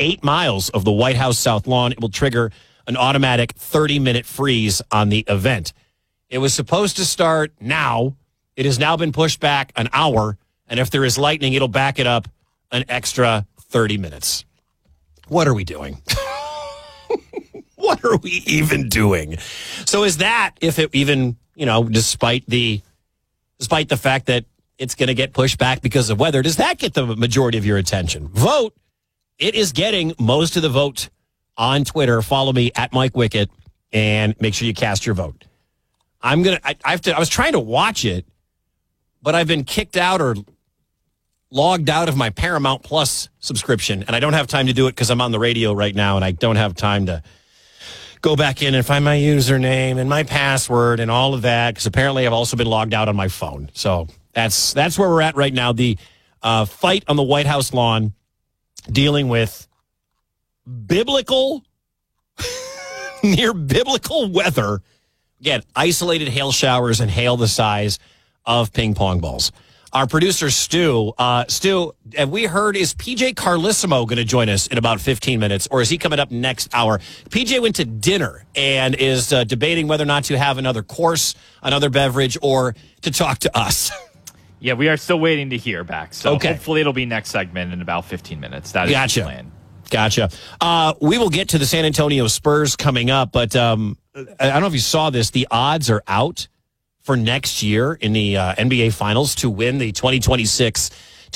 8 miles of the White House South Lawn. It will trigger an automatic 30-minute freeze on the event. It was supposed to start now. It has now been pushed back an hour, and if there is lightning, it'll back it up an extra 30 minutes. What are we doing? What are we even doing? So is that, if it even, despite the fact that it's going to get pushed back because of weather, does that get the majority of your attention? Vote. It is getting most of the vote on Twitter. Follow me at Mike Wickett and make sure you cast your vote. I was trying to watch it, but I've been kicked out or logged out of my Paramount Plus subscription, and I don't have time to do it because I'm on the radio right now, and I don't have time to go back in and find my username and my password and all of that, because apparently I've also been logged out on my phone. So that's where we're at right now. The fight on the White House lawn, dealing with near biblical weather. Again, isolated hail showers and hail the size of ping pong balls. Our producer, Stu, have we heard, is PJ Carlissimo going to join us in about 15 minutes, or is he coming up next hour? PJ went to dinner and is debating whether or not to have another course, another beverage, or to talk to us. Yeah, we are still waiting to hear back. So Hopefully it'll be next segment in about 15 minutes. That is the plan. Gotcha. We will get to the San Antonio Spurs coming up, but I don't know if you saw this. The odds are out for next year in the NBA Finals to win the 2026-2027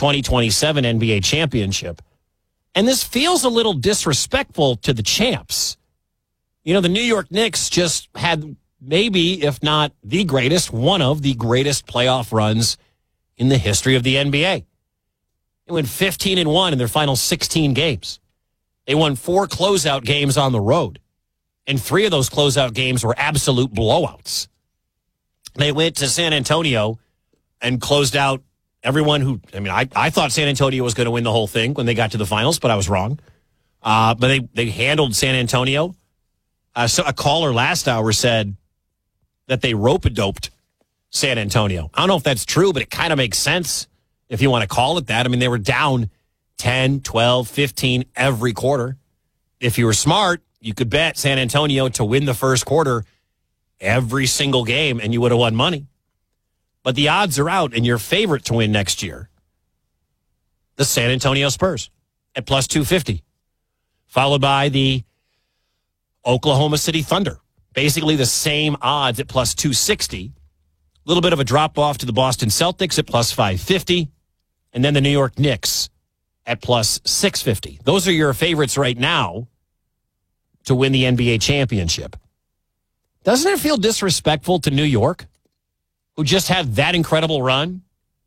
NBA championship. And this feels a little disrespectful to the champs. The New York Knicks just had maybe, if not the greatest, one of the greatest playoff runs in the history of the NBA. They went 15-1 in their final 16 games. They won 4 closeout games on the road, and 3 of those closeout games were absolute blowouts. They went to San Antonio and closed out everyone who, I thought San Antonio was going to win the whole thing when they got to the finals, but I was wrong. But they handled San Antonio. So a caller last hour said that they rope-a-doped San Antonio. I don't know if that's true, but it kind of makes sense if you want to call it that. They were down 10, 12, 15 every quarter. If you were smart, you could bet San Antonio to win the first quarter every single game, and you would have won money. But the odds are out, and your favorite to win next year, the San Antonio Spurs at plus 250, followed by the Oklahoma City Thunder. Basically the same odds at plus 260. A little bit of a drop-off to the Boston Celtics at plus 550, and then the New York Knicks at plus 650. Those are your favorites right now to win the NBA championship. Doesn't it feel disrespectful to New York, who just had that incredible run?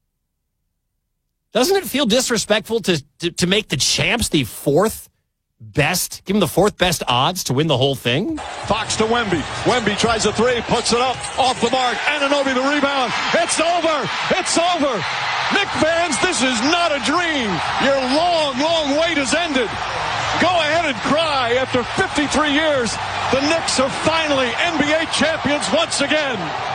Doesn't it feel disrespectful to make the champs the 4th best, give them the 4th best odds to win the whole thing? Fox to Wemby. Wemby tries a 3, puts it up, off the mark. Anunoby the rebound. It's over. It's over. Knick fans, this is not a dream. Your long, long wait has ended. Go ahead and cry. After 53 years, the Knicks are finally NBA champions once again.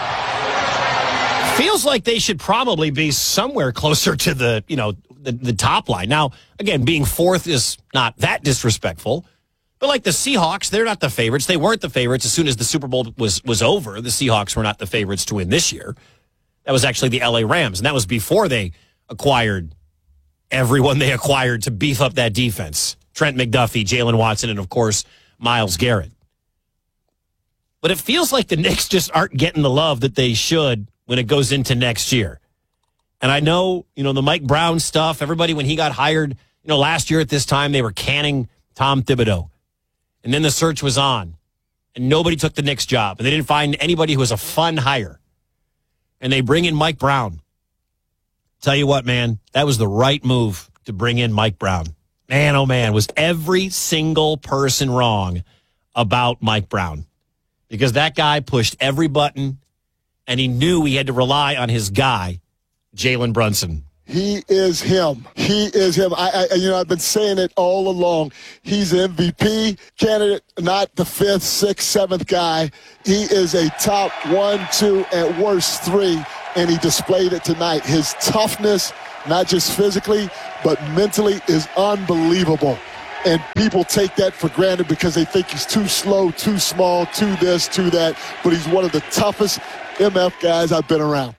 Feels like they should probably be somewhere closer to the top line. Now, again, being 4th is not that disrespectful. But like the Seahawks, they're not the favorites. They weren't the favorites as soon as the Super Bowl was over. The Seahawks were not the favorites to win this year. That was actually the LA Rams, and that was before they acquired everyone they acquired to beef up that defense. Trent McDuffie, Jalen Watson, and, of course, Myles Garrett. But it feels like the Knicks just aren't getting the love that they should when it goes into next year. And I know, the Mike Brown stuff, everybody, when he got hired, last year at this time, they were canning Tom Thibodeau. And then the search was on, and nobody took the Knicks job. And they didn't find anybody who was a fun hire. And they bring in Mike Brown. Tell you what, man, that was the right move to bring in Mike Brown. Man, oh man, was every single person wrong about Mike Brown. Because that guy pushed every button, and he knew he had to rely on his guy, Jalen Brunson. He is him. He is him. I've been saying it all along. He's an MVP candidate, not the 5th, 6th, 7th guy. He is a top 1, 2, at worst 3, and he displayed it tonight. His toughness, not just physically, but mentally, is unbelievable. And people take that for granted because they think he's too slow, too small, too this, too that. But he's one of the toughest MF guys I've been around.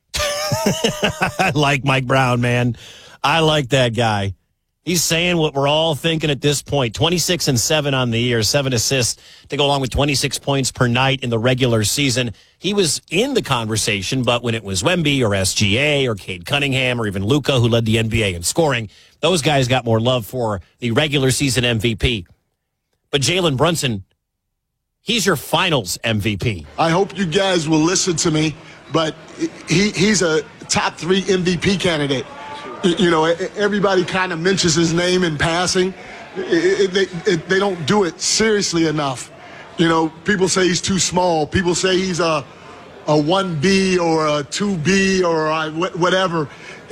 I like Mike Brown, man. I like that guy. He's saying what we're all thinking at this point. 26-7 on the year, 7 assists to go along with 26 points per night in the regular season. He was in the conversation, but when it was Wemby or SGA or Cade Cunningham or even Luka, who led the NBA in scoring, those guys got more love for the regular season MVP. But Jalen Brunson, he's your finals MVP. I hope you guys will listen to me, but he's a top 3 MVP candidate. You know, everybody kind of mentions his name in passing. They don't do it seriously enough. You know, people say he's too small. People say he's a 1B or a 2B or whatever.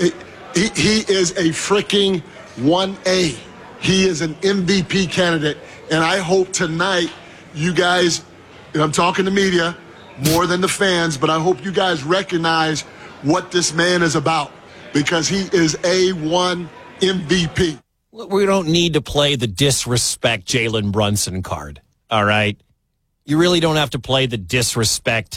He is a freaking 1A. He is an MVP candidate. And I hope tonight you guys, and I'm talking to media more than the fans, but I hope you guys recognize what this man is about. Because he is A1 MVP. We don't need to play the disrespect Jalen Brunson card, all right? You really don't have to play the disrespect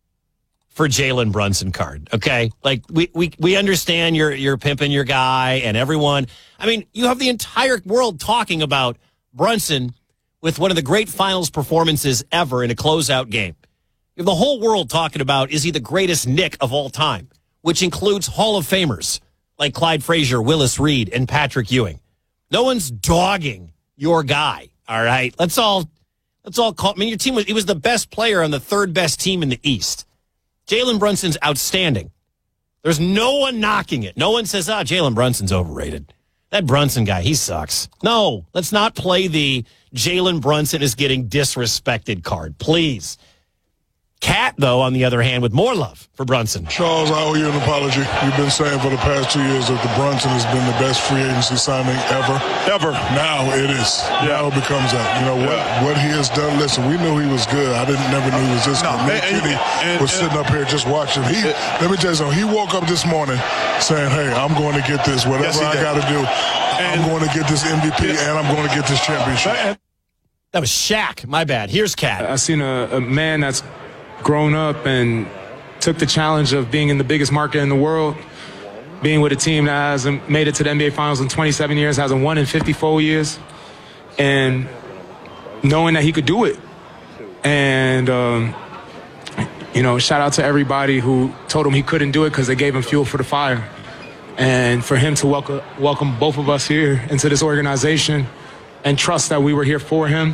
for Jalen Brunson card, okay? Like, we understand you're pimping your guy and everyone. I mean, you have the entire world talking about Brunson with one of the great finals performances ever in a closeout game. You have the whole world talking about, is he the greatest Knick of all time? Which includes Hall of Famers like Clyde Frazier, Willis Reed, and Patrick Ewing. No one's dogging your guy, all right? Let's all call. I mean, your team he was the best player on the third best team in the East. Jalen Brunson's outstanding. There's no one knocking it. No one says, Jalen Brunson's overrated. That Brunson guy, he sucks. No, let's not play the Jalen Brunson is getting disrespected card, please. Cat, though, on the other hand, with more love for Brunson. Charles, I owe you an apology. You've been saying for the past 2 years that the Brunson has been the best free agency signing ever. Ever. Now it is. Now it becomes that. You know, what he has done. Listen, we knew he was good. Never knew he was this good. Me and Kenny was sitting up here just watching. Let me tell you something. He woke up this morning saying, hey, I'm going to get this. Whatever I got to do, I'm going to get this MVP and I'm going to get this championship. That was Shaq. My bad. Here's Cat. I've seen a man that's grown up and took the challenge of being in the biggest market in the world, being with a team that hasn't made it to the NBA Finals in 27 years, hasn't won in 54 years, and knowing that he could do it. And, shout out to everybody who told him he couldn't do it because they gave him fuel for the fire. And for him to welcome both of us here into this organization and trust that we were here for him,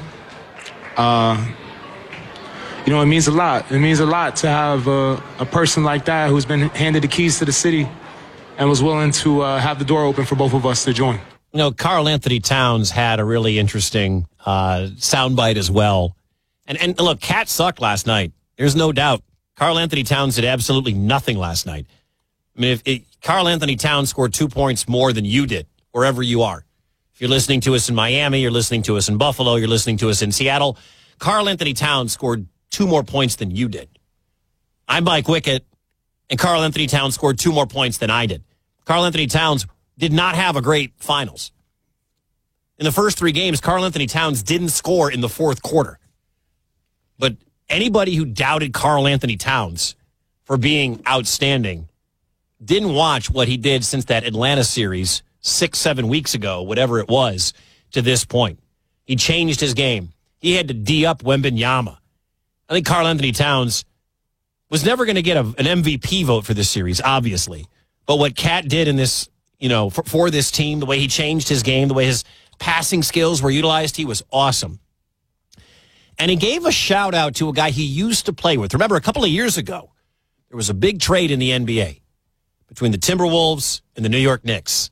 it means a lot. It means a lot to have a person like that who's been handed the keys to the city and was willing to have the door open for both of us to join. Karl Anthony Towns had a really interesting soundbite as well. And look, Cat sucked last night. There's no doubt. Karl Anthony Towns did absolutely nothing last night. I mean, if Karl Anthony Towns scored 2 points more than you did, wherever you are. If you're listening to us in Miami, you're listening to us in Buffalo, you're listening to us in Seattle, Karl Anthony Towns scored 2 more points than you did. I'm Mike Wickett, and Karl Anthony Towns scored 2 more points than I did. Karl Anthony Towns did not have a great finals. In the first 3 games, Karl Anthony Towns didn't score in the fourth quarter. But anybody who doubted Karl Anthony Towns for being outstanding didn't watch what he did since that Atlanta series 6-7 weeks ago, whatever it was, to this point. He changed his game. He had to D-up Wembanyama. I think Karl Anthony Towns was never going to get an MVP vote for this series, obviously. But what Cat did in this, for this team, the way he changed his game, the way his passing skills were utilized, he was awesome. And he gave a shout out to a guy he used to play with. Remember, a couple of years ago, there was a big trade in the NBA between the Timberwolves and the New York Knicks.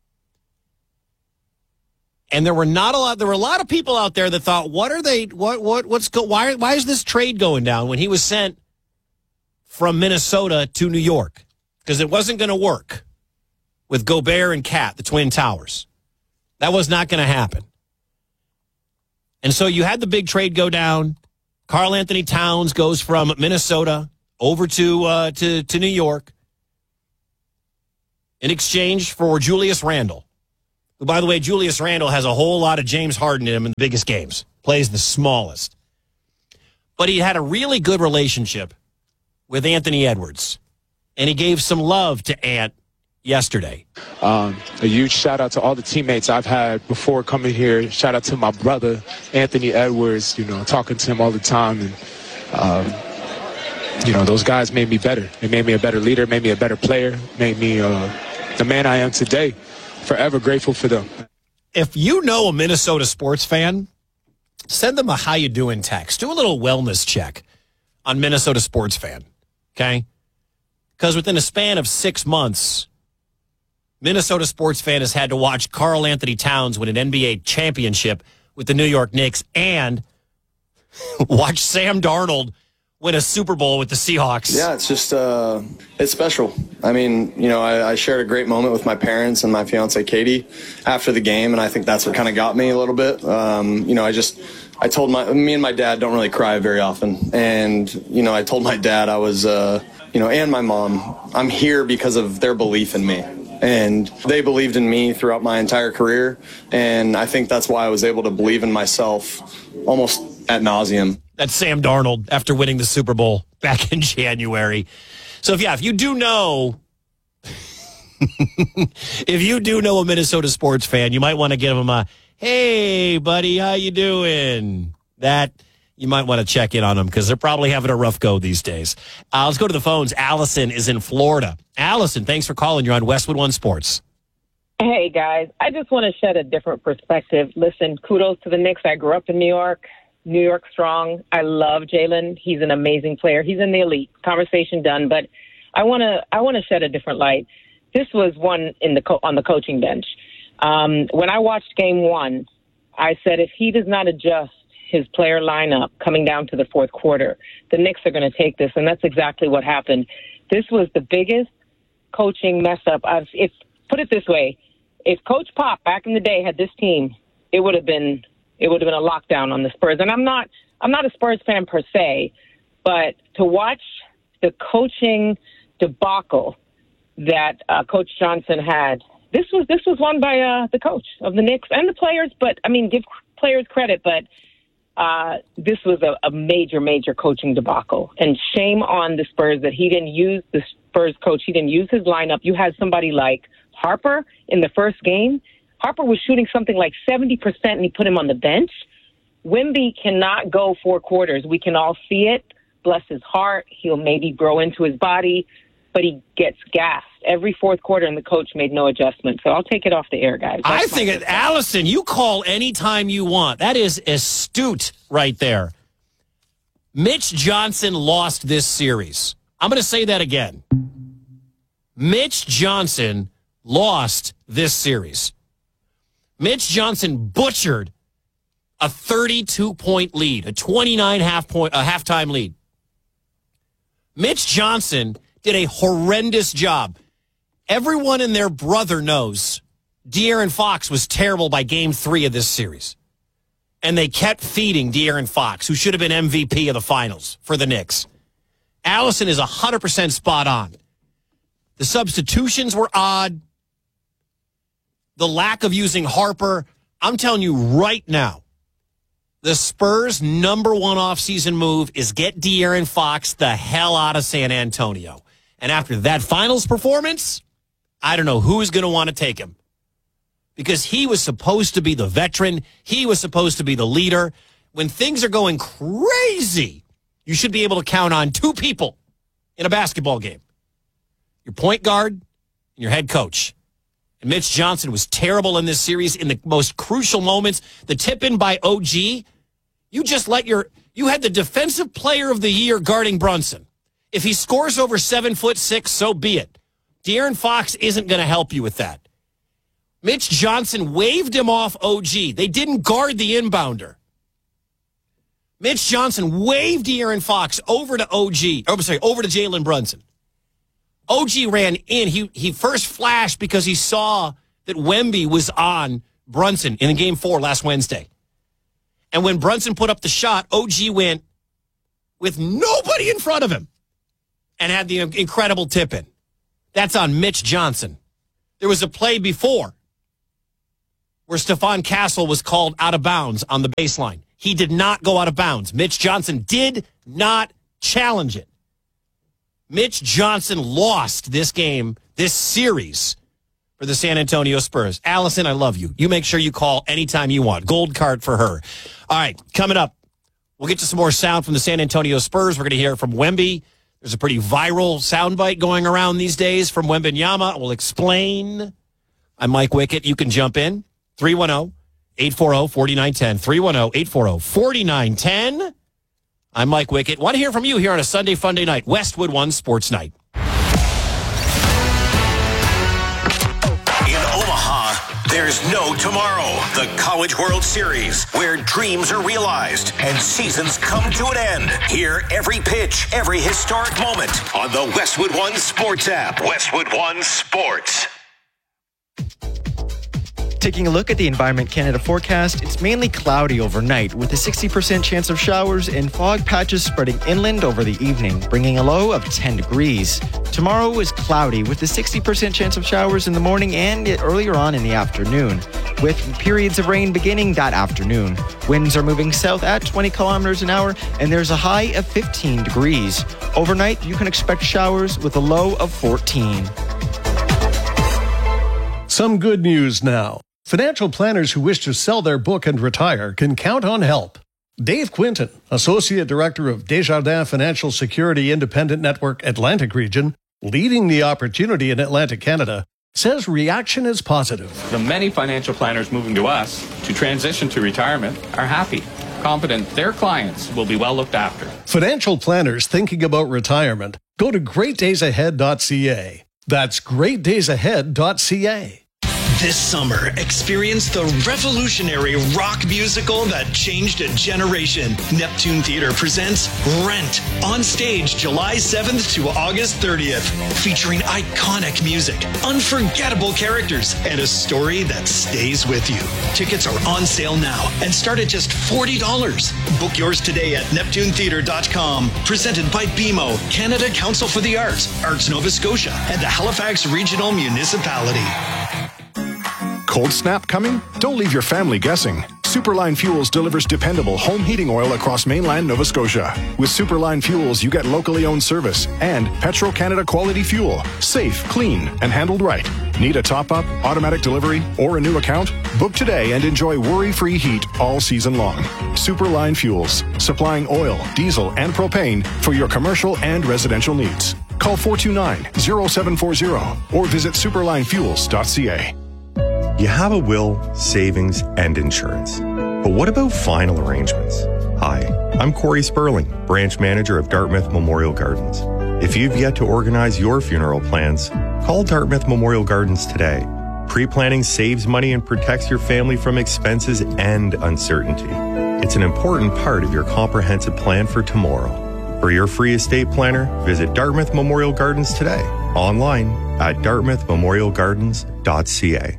And there were a lot of people out there that thought, why is this trade going down when he was sent from Minnesota to New York? Because it wasn't going to work with Gobert and Cat, the Twin Towers. That was not going to happen. And so you had the big trade go down. Karl Anthony Towns goes from Minnesota over to New York in exchange for Julius Randle, who, by the way, Julius Randle has a whole lot of James Harden in him in the biggest games, plays the smallest. But he had a really good relationship with Anthony Edwards, and he gave some love to Ant yesterday. A huge shout out to all the teammates I've had before coming here. Shout out to my brother, Anthony Edwards, talking to him all the time. And, those guys made me better. They made me a better leader, made me a better player, made me the man I am today. Forever grateful for them. If you know a Minnesota sports fan, send them a how you doing text. Do a little wellness check on Minnesota sports fan, okay? Because within a span of 6 months, Minnesota sports fan has had to watch Karl Anthony Towns win an NBA championship with the New York Knicks and watch Sam Darnold win a Super Bowl with the Seahawks. Yeah, it's just, it's special. I mean, I shared a great moment with my parents and my fiance, Katie, after the game, and I think that's what kind of got me a little bit. I told me and my dad don't really cry very often, and, I told my dad I was, and my mom, I'm here because of their belief in me. And they believed in me throughout my entire career, and I think that's why I was able to believe in myself almost ad nauseum. That's Sam Darnold after winning the Super Bowl back in January. So, if you do know, a Minnesota sports fan, you might want to give him a, hey, buddy, how you doing? That, you might want to check in on them because they're probably having a rough go these days. Let's go to the phones. Allison is in Florida. Allison, thanks for calling. You're on Westwood One Sports. Hey, guys. I just want to shed a different perspective. Listen, kudos to the Knicks. I grew up in New York strong. I love Jalen. He's an amazing player. He's in the elite. Conversation done. But I want to shed a different light. This was one on the coaching bench. When I watched Game 1, I said if he does not adjust his player lineup coming down to the fourth quarter, the Knicks are going to take this, and that's exactly what happened. This was the biggest coaching mess up. Put it this way, if Coach Pop back in the day had this team, it would have been a lockdown on the Spurs. And I'm not a Spurs fan per se, but to watch the coaching debacle that Coach Johnson had, this was won by the coach of the Knicks and the players. But I mean, give players credit, but this was a major, major coaching debacle. And shame on the Spurs that he didn't use the Spurs coach. He didn't use his lineup. You had somebody like Harper in the first game. Harper was shooting something like 70%, and he put him on the bench. Wemby cannot go 4 quarters. We can all see it. Bless his heart. He'll maybe grow into his body, but he gets gassed every fourth quarter, and the coach made no adjustment. So I'll take it off the air, guys. I think, Allison, you call anytime you want. That is astute right there. Mitch Johnson lost this series. I'm going to say that again. Mitch Johnson lost this series. Mitch Johnson butchered a 32-point lead, a 29 halftime lead. Mitch Johnson did a horrendous job. Everyone and their brother knows De'Aaron Fox was terrible by Game 3 of this series. And they kept feeding De'Aaron Fox, who should have been MVP of the finals for the Knicks. Allison is 100% spot on. The substitutions were odd. The lack of using Harper. I'm telling you right now, the Spurs' number one offseason move is get De'Aaron Fox the hell out of San Antonio. And after that finals performance, I don't know who's going to want to take him. Because he was supposed to be the veteran. He was supposed to be the leader. When things are going crazy, you should be able to count on 2 people in a basketball game. Your point guard and your head coach. And Mitch Johnson was terrible in this series in the most crucial moments. The tip-in by OG, you had the defensive player of the year guarding Brunson. If he scores over 7'6", so be it. De'Aaron Fox isn't going to help you with that. Mitch Johnson waved him off OG. They didn't guard the inbounder. Mitch Johnson waved De'Aaron Fox over to over to Jalen Brunson. OG ran in. He first flashed because he saw that Wemby was on Brunson in Game 4 last Wednesday. And when Brunson put up the shot, OG went with nobody in front of him and had the incredible tip-in. That's on Mitch Johnson. There was a play before where Stephon Castle was called out of bounds on the baseline. He did not go out of bounds. Mitch Johnson did not challenge it. Mitch Johnson lost this game, this series, for the San Antonio Spurs. Allison, I love you. You make sure you call anytime you want. Gold card for her. All right, coming up, we'll get to some more sound from the San Antonio Spurs. We're going to hear from Wemby. There's a pretty viral soundbite going around these days from Wembanyama. We'll explain. I'm Mike Wickett. You can jump in. 310-840-4910. 310-840-4910. I'm Mike Wickett. Want to hear from you here on a Sunday Funday night, Westwood One Sports Night. In Omaha, there's no tomorrow. The College World Series, where dreams are realized and seasons come to an end. Hear every pitch, every historic moment on the Westwood One Sports app. Westwood One Sports. Taking a look at the Environment Canada forecast, it's mainly cloudy overnight with a 60% chance of showers and fog patches spreading inland over the evening, bringing a low of 10 degrees. Tomorrow is cloudy with a 60% chance of showers in the morning and earlier on in the afternoon, with periods of rain beginning that afternoon. Winds are moving south at 20 kilometers an hour, and there's a high of 15 degrees. Overnight, you can expect showers with a low of 14. Some good news now. Financial planners who wish to sell their book and retire can count on help. Dave Quinton, Associate Director of Desjardins Financial Security Independent Network Atlantic Region, leading the opportunity in Atlantic Canada, says reaction is positive. The many financial planners moving to us to transition to retirement are happy, confident their clients will be well looked after. Financial planners thinking about retirement, go to greatdaysahead.ca. That's greatdaysahead.ca. This summer, experience the revolutionary rock musical that changed a generation. Neptune Theatre presents Rent on stage July 7th to August 30th, featuring iconic music, unforgettable characters, and a story that stays with you. Tickets are on sale now and start at just $40. Book yours today at NeptuneTheatre.com. Presented by BMO, Canada Council for the Arts, Arts Nova Scotia, and the Halifax Regional Municipality. Cold snap coming? Don't leave your family guessing. Superline Fuels delivers dependable home heating oil across mainland Nova Scotia. With Superline Fuels, you get locally owned service and Petro-Canada quality fuel. Safe, clean, and handled right. Need a top-up, automatic delivery, or a new account? Book today and enjoy worry-free heat all season long. Superline Fuels, supplying oil, diesel, and propane for your commercial and residential needs. Call 429-0740 or visit superlinefuels.ca. You have a will, savings, and insurance. But what about final arrangements? Hi, I'm Corey Sperling, branch manager of Dartmouth Memorial Gardens. If you've yet to organize your funeral plans, call Dartmouth Memorial Gardens today. Pre-planning saves money and protects your family from expenses and uncertainty. It's an important part of your comprehensive plan for tomorrow. For your free estate planner, visit Dartmouth Memorial Gardens today. Online at dartmouthmemorialgardens.ca.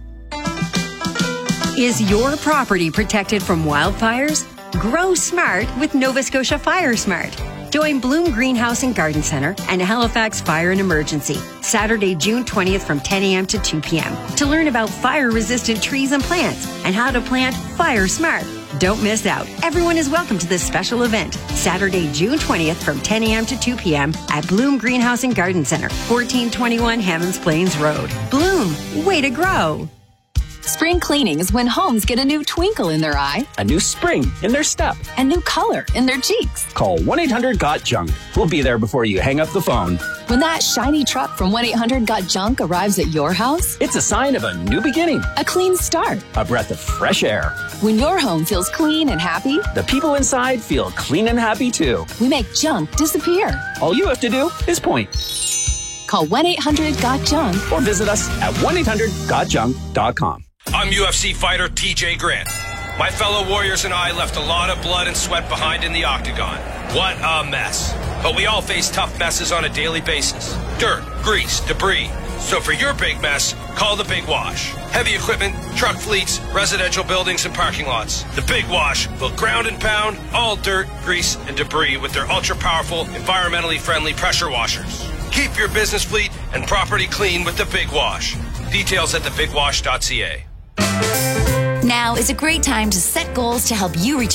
Is your property protected from wildfires? Grow smart with Nova Scotia Fire Smart. Join Bloom Greenhouse and Garden Center and Halifax Fire and Emergency Saturday, June 20th from 10 a.m. to 2 p.m. to learn about fire-resistant trees and plants and how to plant Fire Smart. Don't miss out. Everyone is welcome to this special event, Saturday, June 20th from 10 a.m. to 2 p.m. at Bloom Greenhouse and Garden Center, 1421 Hammonds Plains Road. Bloom, way to grow. Spring cleaning is when homes get a new twinkle in their eye, a new spring in their step, a new color in their cheeks. Call 1-800-GOT-JUNK. We'll be there before you hang up the phone. When that shiny truck from 1-800-GOT-JUNK arrives at your house, it's a sign of a new beginning, a clean start, a breath of fresh air. When your home feels clean and happy, the people inside feel clean and happy too. We make junk disappear. All you have to do is point. Call 1-800-GOT-JUNK or visit us at 1-800-GOTJUNK.com. I'm UFC fighter TJ Grant. My fellow warriors and I left a lot of blood and sweat behind in the octagon. What a mess. But we all face tough messes on a daily basis. Dirt, grease, debris. So for your big mess, call the Big Wash. Heavy equipment, truck fleets, residential buildings, and parking lots. The Big Wash will ground and pound all dirt, grease, and debris with their ultra-powerful, environmentally friendly pressure washers. Keep your business fleet and property clean with the Big Wash. Details at thebigwash.ca. Now is a great time to set goals to help you reach